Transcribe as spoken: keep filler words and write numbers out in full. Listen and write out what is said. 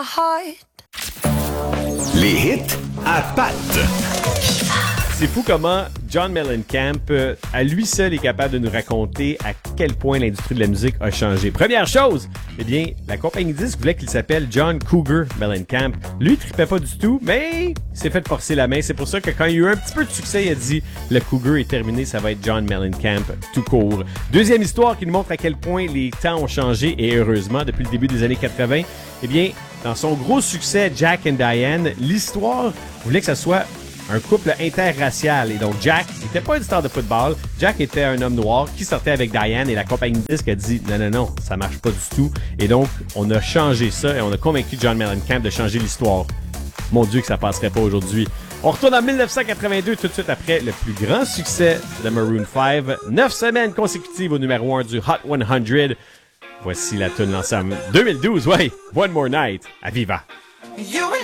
Les hits à pattes. C'est fou comment John Mellencamp, euh, à lui seul, est capable de nous raconter à quel point l'industrie de la musique a changé. Première chose, eh bien, la compagnie disque voulait qu'il s'appelle John Cougar Mellencamp. Lui, il trippait pas du tout, mais il s'est fait forcer la main. C'est pour ça que quand il y a eu un petit peu de succès, il a dit « Le Cougar est terminé, ça va être John Mellencamp tout court ». Deuxième histoire qui nous montre à quel point les temps ont changé, et heureusement, depuis le début des années quatre-vingt. Eh bien, dans son gros succès, Jack and Diane, l'histoire voulait que ça soit un couple interracial. Et donc, Jack n'était pas une star de football. Jack était un homme noir qui sortait avec Diane et la compagnie de disques a dit « Non, non, non, ça marche pas du tout. » Et donc, on a changé ça et on a convaincu John Mellencamp de changer l'histoire. Mon Dieu que ça passerait pas aujourd'hui. On retourne en dix-neuf cent quatre-vingt-deux, tout de suite après le plus grand succès de Maroon five. Neuf semaines consécutives au numéro un du Hot cent. Voici la tune lancée en deux mille douze, ouais, One More Night, à Viva.